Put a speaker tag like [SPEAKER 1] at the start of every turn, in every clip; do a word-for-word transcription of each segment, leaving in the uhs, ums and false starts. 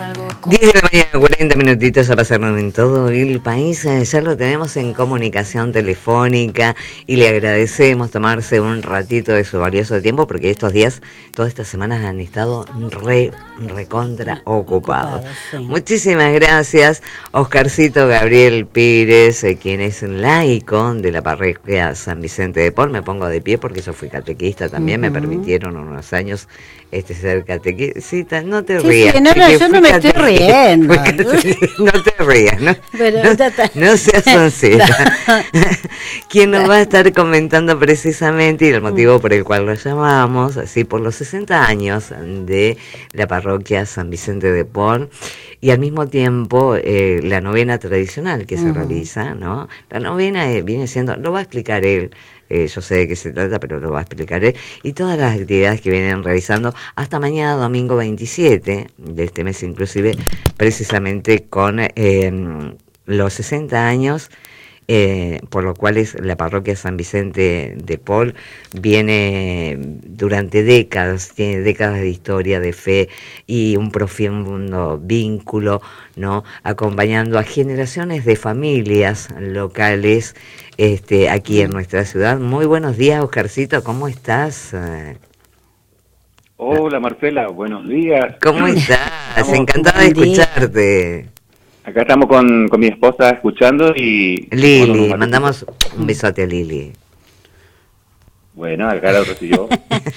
[SPEAKER 1] diez de la mañana, cuarenta minutitos a pasarnos en todo el país. Ya lo tenemos en comunicación telefónica y le agradecemos tomarse un ratito de su valioso tiempo porque estos días, todas estas semanas han estado re, recontra ocupados. Sí. Muchísimas gracias, Oscarcito Gabriel Pires, eh, quien es laico de la parroquia San Vicente de Paul. Me pongo de pie porque yo fui catequista también, uh-huh. Me permitieron unos años este ser catequista. Sí, no te
[SPEAKER 2] sí,
[SPEAKER 1] rías.
[SPEAKER 2] Sí, no, no, yo no me estoy riendo.
[SPEAKER 1] No te rías, ¿no?
[SPEAKER 2] Pero,
[SPEAKER 1] no, no seas sincera. Quien nos va a estar comentando precisamente y el motivo por el cual lo llamamos, así por los sesenta años de la parroquia San Vicente de Paul y al mismo tiempo eh, la novena tradicional que se uh-huh. realiza, ¿no? La novena eh, viene siendo, lo va a explicar él. Eh, yo sé de qué se trata, pero lo va a explicar él. Y todas las actividades que vienen realizando hasta mañana, domingo veintisiete de este mes, inclusive, precisamente con eh, los sesenta años, eh, por lo cual es la parroquia San Vicente de Paul viene durante décadas, tiene décadas de historia, de fe y un profundo vínculo, ¿no? Acompañando a generaciones de familias locales este, aquí en nuestra ciudad. Muy buenos días, Oscarcito, ¿cómo estás?
[SPEAKER 3] Hola, Marcela, buenos días.
[SPEAKER 1] ¿Cómo estás? Encantada de escucharte.
[SPEAKER 3] Acá estamos con, con mi esposa escuchando y...
[SPEAKER 1] Lili, bueno, mandamos un besote a Lili.
[SPEAKER 3] Bueno, acá lo recibió.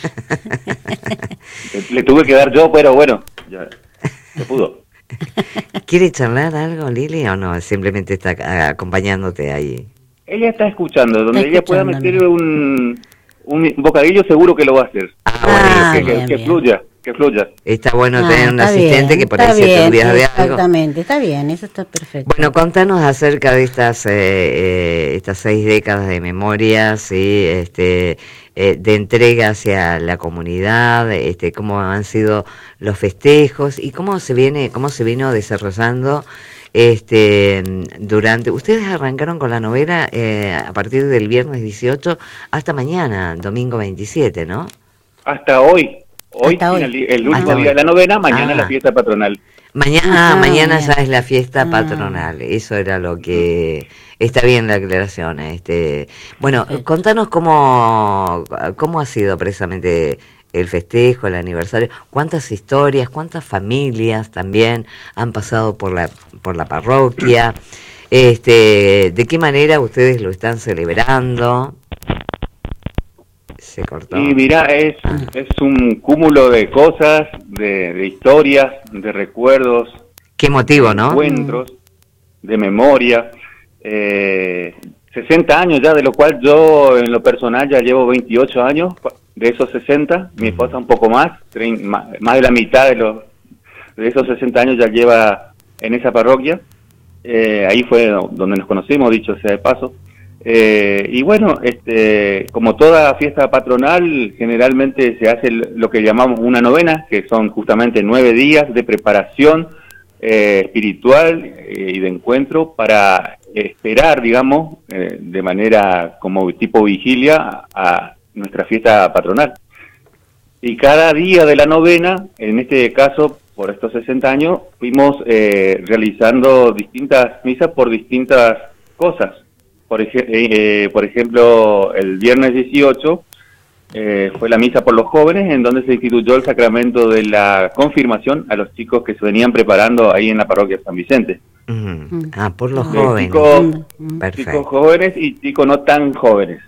[SPEAKER 3] le, le tuve que dar yo, pero bueno, ya se pudo.
[SPEAKER 1] ¿Quiere charlar algo, Lili, o no? Simplemente está acompañándote ahí.
[SPEAKER 3] Ella está escuchando, donde está ella pueda meter un, un bocadillo, seguro que lo va a hacer.
[SPEAKER 1] Ah, bueno,
[SPEAKER 3] ah, que,
[SPEAKER 1] bien,
[SPEAKER 3] que,
[SPEAKER 1] bien.
[SPEAKER 3] que fluya. Que fluya.
[SPEAKER 1] Está bueno
[SPEAKER 2] ah,
[SPEAKER 1] tener un asistente
[SPEAKER 2] bien,
[SPEAKER 1] que por ahí se te olvida de algo.
[SPEAKER 2] Exactamente, está bien, eso está perfecto.
[SPEAKER 1] Bueno, contanos acerca de estas eh, eh, estas seis décadas de memoria, sí, este, eh, de entrega hacia la comunidad, este, cómo han sido los festejos y cómo se viene, cómo se vino desarrollando este durante. Ustedes arrancaron con la novena eh, a partir del viernes dieciocho hasta mañana, domingo veintisiete, ¿no?
[SPEAKER 3] Hasta hoy. Hoy,
[SPEAKER 1] hoy.
[SPEAKER 3] El, el último
[SPEAKER 1] Hasta
[SPEAKER 3] día
[SPEAKER 1] hoy.
[SPEAKER 3] de la novena, mañana
[SPEAKER 1] ah.
[SPEAKER 3] la fiesta patronal.
[SPEAKER 1] Mañana,
[SPEAKER 2] ah,
[SPEAKER 1] mañana
[SPEAKER 2] bien.
[SPEAKER 1] ya es la fiesta
[SPEAKER 2] ah.
[SPEAKER 1] patronal, eso era lo que... Está bien la aclaración. Este, bueno,
[SPEAKER 2] Perfecto.
[SPEAKER 1] Contanos cómo, cómo ha sido precisamente el festejo, el aniversario, cuántas historias, cuántas familias también han pasado por la, por la parroquia, este, de qué manera ustedes lo están celebrando. Se cortó.
[SPEAKER 3] Y mira, es,
[SPEAKER 1] ah.
[SPEAKER 3] es un cúmulo de cosas, de, de historias, de recuerdos.
[SPEAKER 1] Qué motivo,
[SPEAKER 3] de
[SPEAKER 1] ¿no?
[SPEAKER 3] Encuentros, mm. de memoria. Eh, sesenta años ya, de lo cual yo en lo personal ya llevo veintiocho años, de esos sesenta, mi esposa un poco más, más, más de la mitad de, los, de esos sesenta años ya lleva en esa parroquia. Eh, ahí fue donde nos conocimos, dicho sea de paso. Eh, y bueno, este, como toda fiesta patronal, generalmente se hace lo que llamamos una novena, que son justamente nueve días de preparación eh, espiritual eh, y de encuentro para esperar, digamos, eh, de manera como tipo vigilia a, a nuestra fiesta patronal. Y cada día de la novena, en este caso, por estos sesenta años, fuimos eh, realizando distintas misas por distintas cosas. Por, ej eh, por ejemplo, el viernes dieciocho eh, fue la misa por los jóvenes, en donde se instituyó el sacramento de la confirmación a los chicos que se venían preparando ahí en la parroquia San Vicente.
[SPEAKER 1] Mm. Ah, por los
[SPEAKER 3] de
[SPEAKER 1] jóvenes.
[SPEAKER 3] Chicos,
[SPEAKER 1] Perfecto.
[SPEAKER 3] chicos jóvenes y chicos no tan jóvenes.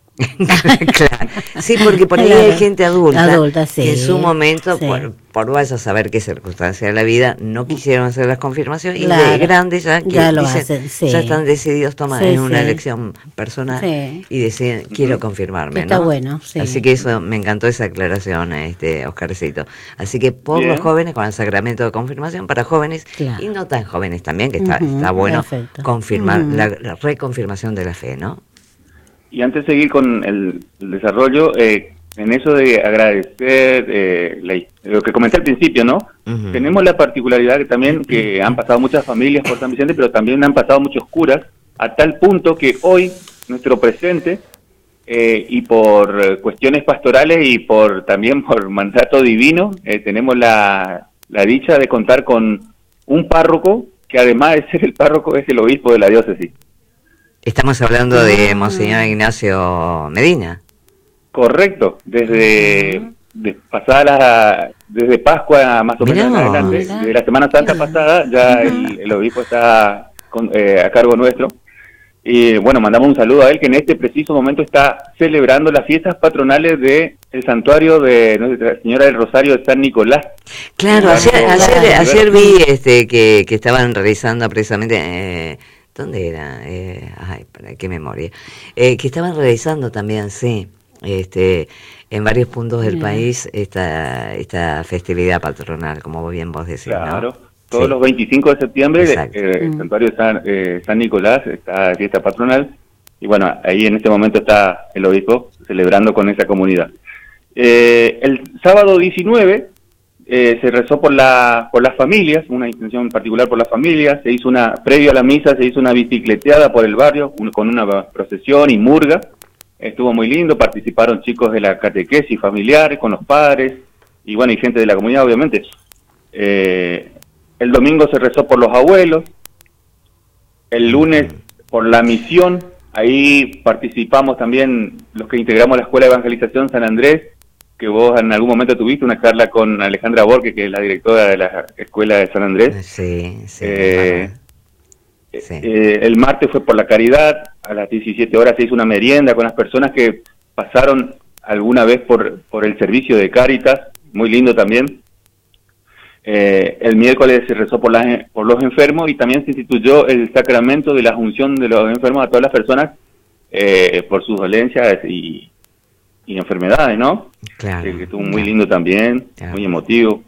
[SPEAKER 1] Claro. Sí, porque por ahí
[SPEAKER 2] Claro.
[SPEAKER 1] hay gente adulta,
[SPEAKER 2] Adulta, sí.
[SPEAKER 1] que en su momento,
[SPEAKER 2] Sí.
[SPEAKER 1] por, por vaya a saber qué circunstancia de la vida, no quisieron hacer las confirmaciones
[SPEAKER 2] Claro.
[SPEAKER 1] y de grandes ya, que
[SPEAKER 2] Ya lo
[SPEAKER 1] dicen,
[SPEAKER 2] hacen, sí.
[SPEAKER 1] ya están decididos tomar
[SPEAKER 2] Sí,
[SPEAKER 1] en una
[SPEAKER 2] sí.
[SPEAKER 1] elección personal
[SPEAKER 2] Sí.
[SPEAKER 1] y deciden, quiero confirmarme,
[SPEAKER 2] Está
[SPEAKER 1] ¿no?
[SPEAKER 2] bueno, sí.
[SPEAKER 1] Así que eso, me encantó esa aclaración, este Oscarcito. Así que por
[SPEAKER 3] Bien.
[SPEAKER 1] los jóvenes, con el sacramento de confirmación para jóvenes
[SPEAKER 2] Claro.
[SPEAKER 1] y no tan jóvenes también, que está,
[SPEAKER 2] Ujú,
[SPEAKER 1] está bueno
[SPEAKER 2] perfecto.
[SPEAKER 1] confirmar,
[SPEAKER 2] Ujú.
[SPEAKER 1] la, la reconfirmación de la fe, ¿no?
[SPEAKER 3] Y antes de seguir con el, el desarrollo, eh, en eso de agradecer eh, la, lo que comenté al principio, ¿no?
[SPEAKER 1] Uh-huh.
[SPEAKER 3] Tenemos la particularidad que también que han pasado muchas familias por San Vicente, pero también han pasado muchos curas, a tal punto que hoy, nuestro presente, eh, y por cuestiones pastorales y por también por mandato divino, eh, tenemos la, la dicha de contar con un párroco que además de ser el párroco es el obispo de la diócesis.
[SPEAKER 1] Estamos hablando de Monseñor Ignacio Medina.
[SPEAKER 3] Correcto, desde de pasada la, desde Pascua más o menos en adelante, desde la Semana Santa pasada, ya el, el obispo está con, eh, a cargo nuestro. Y bueno, mandamos un saludo a él, que en este preciso momento está celebrando las fiestas patronales de el santuario de Nuestra Señora del Rosario de San Nicolás.
[SPEAKER 1] Claro, ayer, ayer, ayer vi este que, que estaban realizando precisamente, eh, ¿dónde era? Eh, ay, para qué memoria. Eh, que estaban realizando también, sí, este, en varios puntos del Bien. país esta esta festividad patronal, como bien vos decís,
[SPEAKER 3] claro.
[SPEAKER 1] ¿no?
[SPEAKER 3] Todos
[SPEAKER 1] sí.
[SPEAKER 3] los veinticinco de septiembre, eh, el
[SPEAKER 2] mm.
[SPEAKER 3] santuario de San, eh, San Nicolás está fiesta patronal, y bueno, ahí en este momento está el obispo celebrando con esa comunidad. Eh, el sábado diecinueve eh, se rezó por la por las familias, una intención particular por las familias, se hizo una, previo a la misa, se hizo una bicicleteada por el barrio, un, con una procesión y murga, estuvo muy lindo, participaron chicos de la catequesis familiares, con los padres, y bueno, y gente de la comunidad, obviamente. Eh, el domingo se rezó por los abuelos, el lunes por la misión, ahí participamos también los que integramos la Escuela de Evangelización San Andrés, que vos en algún momento tuviste una charla con Alejandra Borque, que es la directora de la Escuela de San Andrés.
[SPEAKER 1] Sí, sí.
[SPEAKER 3] Eh,
[SPEAKER 1] sí.
[SPEAKER 3] Eh, el martes fue por la caridad, a las diecisiete horas se hizo una merienda con las personas que pasaron alguna vez por, por el servicio de Cáritas, muy lindo también. Eh, el miércoles se rezó por, las, por los enfermos y también se instituyó el sacramento de la unción de los enfermos a todas las personas eh, por sus dolencias y, y enfermedades, ¿no?
[SPEAKER 1] Claro.
[SPEAKER 3] Que, que estuvo muy lindo también,
[SPEAKER 1] claro.
[SPEAKER 3] muy emotivo.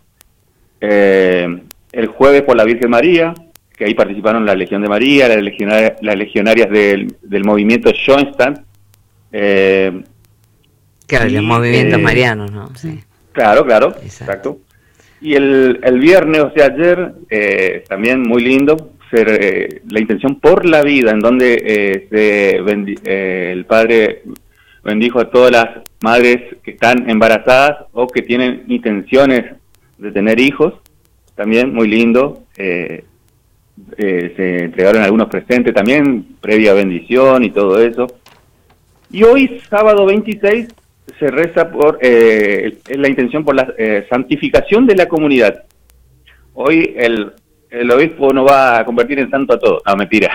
[SPEAKER 3] Eh, el jueves por la Virgen María, que ahí participaron la Legión de María, las legionarias, las legionarias del, del movimiento Schoenstatt. Eh,
[SPEAKER 1] claro, y, los movimientos eh, marianos, ¿no? Sí.
[SPEAKER 3] Claro, claro, exacto. exacto. Y el, el viernes, o sea, ayer, eh, también muy lindo, ser, eh, la intención por la vida, en donde eh, se bendi eh, el Padre bendijo a todas las madres que están embarazadas o que tienen intenciones de tener hijos, también muy lindo. Eh, eh, se entregaron algunos presentes también, previa bendición y todo eso. Y hoy, sábado veintiséis, se reza por eh, la intención por la eh, santificación de la comunidad. Hoy el, el obispo no va a convertir en santo a todos. No, mentira.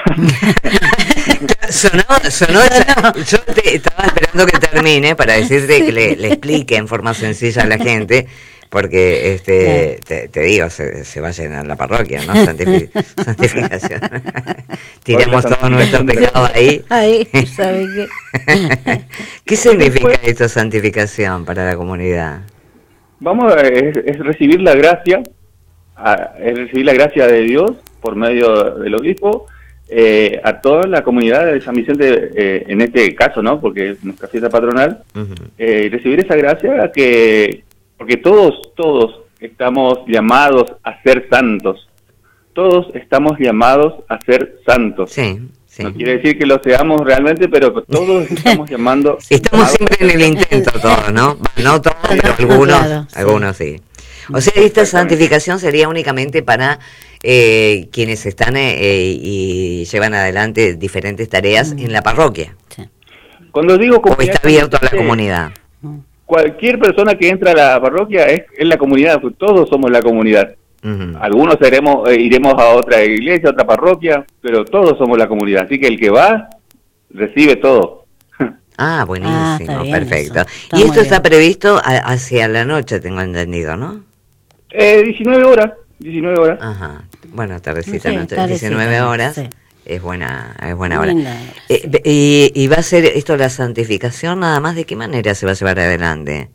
[SPEAKER 1] sonó, sonó, yo te, estaba esperando que termine para decirte sí. que le, le explique en forma sencilla a la gente, porque este te, te digo, se, se va a llenar la parroquia, ¿no? Santific santificación. Tiramos todos nuestros pecados ahí.
[SPEAKER 2] Ahí, ¿sabe qué?
[SPEAKER 1] ¿Qué significa esto, santificación, para la comunidad?
[SPEAKER 3] Vamos a es, es recibir la gracia, a, es recibir la gracia de Dios por medio del obispo, eh, a toda la comunidad de San Vicente, eh, en este caso, ¿no? Porque es nuestra fiesta patronal, uh-huh. eh, recibir esa gracia a que porque todos, todos estamos llamados a ser santos. Todos estamos llamados a ser santos.
[SPEAKER 1] Sí, sí.
[SPEAKER 3] No quiere decir que lo seamos realmente, pero todos estamos llamando...
[SPEAKER 1] Estamos siempre en el intento todos, ¿no? No todos, pero algunos, claro, algunos sí. O sea, esta santificación sería únicamente para eh, quienes están eh, y llevan adelante diferentes tareas mm. en la parroquia. Sí.
[SPEAKER 3] Cuando digo
[SPEAKER 1] o está abierto a la comunidad.
[SPEAKER 3] Cualquier persona que entra a la parroquia es, es la comunidad, pues todos somos la comunidad. Uh-huh. Algunos seremos, eh, iremos a otra iglesia, a otra parroquia, pero todos somos la comunidad. Así que el que va, recibe todo.
[SPEAKER 1] Ah, buenísimo, ah, bien, perfecto. Está y esto está previsto a, hacia la noche, tengo entendido, ¿no?
[SPEAKER 3] Eh, diecinueve horas. diecinueve horas.
[SPEAKER 1] Ajá. Bueno, tardecita,
[SPEAKER 2] sí,
[SPEAKER 1] ¿no? diecinueve horas. Sí. Es buena, es buena hora.
[SPEAKER 2] Eh,
[SPEAKER 1] y, y va a ser esto la santificación, nada más, ¿de qué manera se va a llevar adelante?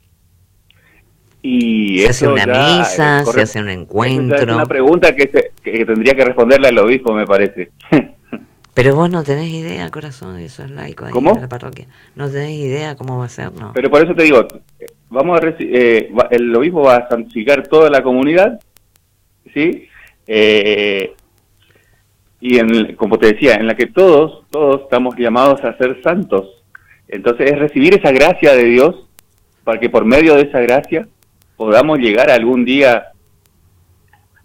[SPEAKER 3] Y
[SPEAKER 1] ¿Se hace una misa? ¿Se hace un encuentro?
[SPEAKER 3] Es una pregunta que, se, que tendría que responderle al obispo, me parece.
[SPEAKER 1] Pero vos no tenés idea, corazón, eso es laico ahí
[SPEAKER 3] ¿Cómo?
[SPEAKER 1] en la parroquia. No tenés idea cómo va a ser, ¿no?
[SPEAKER 3] Pero por eso te digo, vamos a eh, el obispo va a santificar toda la comunidad, ¿sí? Eh... Y en, como te decía, en la que todos, todos estamos llamados a ser santos. Entonces es recibir esa gracia de Dios para que por medio de esa gracia podamos llegar algún día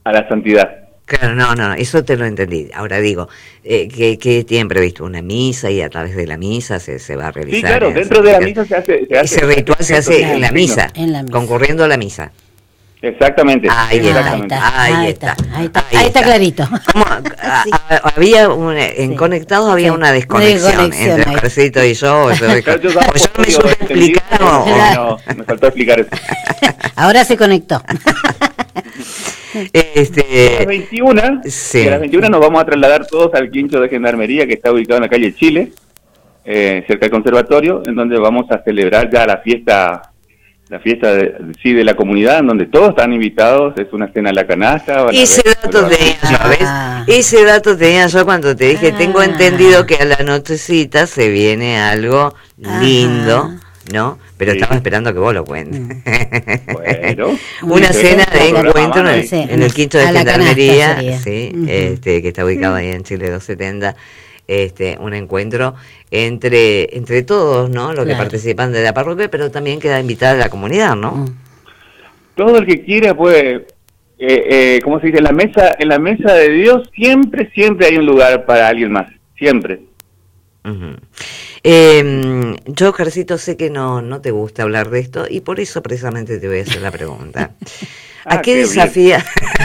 [SPEAKER 3] a la santidad.
[SPEAKER 1] Claro, no, no, eso te lo entendí. Ahora digo, eh, que, que tienen previsto una misa y a través de la misa se, se va a realizar.
[SPEAKER 3] Sí, claro,
[SPEAKER 1] esa
[SPEAKER 3] dentro de la
[SPEAKER 1] santificación.
[SPEAKER 3] misa se hace... Se hace
[SPEAKER 1] Ese ritual se hace en la misa,
[SPEAKER 2] En la misa.
[SPEAKER 1] concurriendo a la misa.
[SPEAKER 3] Exactamente.
[SPEAKER 1] Ahí está,
[SPEAKER 3] exactamente.
[SPEAKER 1] ahí
[SPEAKER 2] ahí
[SPEAKER 1] está,
[SPEAKER 2] está, ahí está, ahí está clarito.
[SPEAKER 1] ¿Cómo? A-
[SPEAKER 2] Sí.
[SPEAKER 1] a- había un, en
[SPEAKER 2] Sí.
[SPEAKER 1] Conectados había
[SPEAKER 2] Sí.
[SPEAKER 1] una desconexión,
[SPEAKER 2] Desconexión
[SPEAKER 1] entre
[SPEAKER 2] ahí.
[SPEAKER 1] Oscarcito y yo. O yo,
[SPEAKER 3] Claro, yo daba
[SPEAKER 1] o yo no me
[SPEAKER 3] por
[SPEAKER 1] supe
[SPEAKER 3] entendido,
[SPEAKER 1] explicar o-
[SPEAKER 3] pero no, me faltó explicar eso.
[SPEAKER 2] Ahora se conectó.
[SPEAKER 3] A las
[SPEAKER 1] este,
[SPEAKER 3] veintiuna,
[SPEAKER 1] sí.
[SPEAKER 3] y a las veintiuna nos vamos a trasladar todos al quincho de Gendarmería, que está ubicado en la calle Chile, eh, cerca del conservatorio, en donde vamos a celebrar ya la fiesta, la fiesta de, sí, de la comunidad, en donde todos están invitados, es una cena a la canasta. van a
[SPEAKER 1] Ese
[SPEAKER 3] ver-
[SPEAKER 1] dato
[SPEAKER 3] van a ver-
[SPEAKER 1] tenía yo,
[SPEAKER 2] Ah.
[SPEAKER 1] ¿ves? Ese dato tenía yo cuando te dije, tengo
[SPEAKER 2] Ah.
[SPEAKER 1] entendido que a la nochecita se viene algo lindo,
[SPEAKER 2] Ajá.
[SPEAKER 1] ¿no? Pero
[SPEAKER 3] Sí.
[SPEAKER 1] estaba esperando que vos lo cuentes.
[SPEAKER 3] Bueno.
[SPEAKER 1] Una
[SPEAKER 3] Sí,
[SPEAKER 1] cena
[SPEAKER 3] sí,
[SPEAKER 1] de
[SPEAKER 3] sí,
[SPEAKER 1] encuentro en
[SPEAKER 3] programa,
[SPEAKER 1] el,
[SPEAKER 2] sí.
[SPEAKER 1] en el quincho de
[SPEAKER 2] A la canasta
[SPEAKER 1] Gendarmería,
[SPEAKER 2] sería.
[SPEAKER 1] sí,
[SPEAKER 2] Ujú.
[SPEAKER 1] este, que está ubicado ahí en Chile doscientos setenta. Este, un encuentro entre entre todos, ¿no? Los que
[SPEAKER 2] Claro.
[SPEAKER 1] participan de la parroquia, pero también queda invitada la comunidad, ¿no?
[SPEAKER 2] Mm.
[SPEAKER 3] Todo el que quiera puede, eh, eh, ¿cómo se dice? En la mesa, en la mesa de Dios siempre, siempre hay un lugar para alguien más, siempre.
[SPEAKER 1] Ujú. Eh, yo, Carcito, sé que no, no te gusta hablar de esto y por eso precisamente te voy a hacer la pregunta. ¿A
[SPEAKER 3] Ah,
[SPEAKER 1] qué
[SPEAKER 3] qué bien.
[SPEAKER 1] desafía?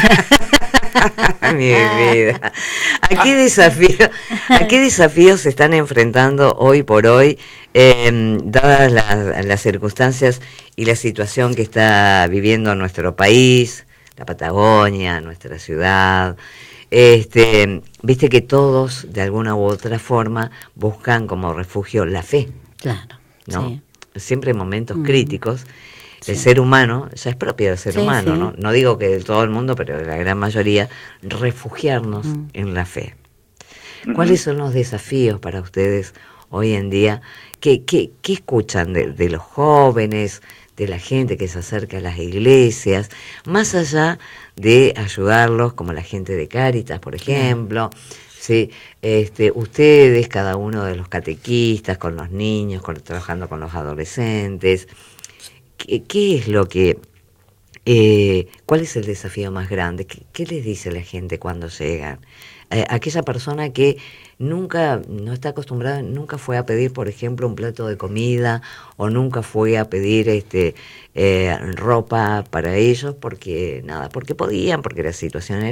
[SPEAKER 1] Mi vida. ¿A qué desafío, a qué desafíos se están enfrentando hoy por hoy, eh, dadas las, las circunstancias y la situación que está viviendo nuestro país, la Patagonia, nuestra ciudad? Este, viste que todos, de alguna u otra forma, buscan como refugio la fe,
[SPEAKER 2] Claro.
[SPEAKER 1] ¿no?
[SPEAKER 2] Sí.
[SPEAKER 1] Siempre en momentos
[SPEAKER 2] Mm.
[SPEAKER 1] críticos. El
[SPEAKER 2] Sí.
[SPEAKER 1] ser humano, ya es propio del ser
[SPEAKER 2] Sí,
[SPEAKER 1] humano,
[SPEAKER 2] sí.
[SPEAKER 1] ¿no? No digo que de todo el mundo, pero de la gran mayoría, refugiarnos
[SPEAKER 2] Mm.
[SPEAKER 1] en la fe. ¿Cuáles son los desafíos para ustedes hoy en día? ¿Qué, qué, qué escuchan de, de los jóvenes, de la gente que se acerca a las iglesias, más allá de ayudarlos, como la gente de Cáritas, por ejemplo? Sí, este, ustedes, cada uno de los catequistas, con los niños, con, trabajando con los adolescentes, ¿qué, qué es lo que, eh, cuál es el desafío más grande? ¿Qué, qué les dice la gente cuando llegan? Eh, aquella persona que nunca, no está acostumbrada, nunca fue a pedir, por ejemplo, un plato de comida, o nunca fue a pedir este eh, ropa para ellos, porque nada, porque podían, porque la situación era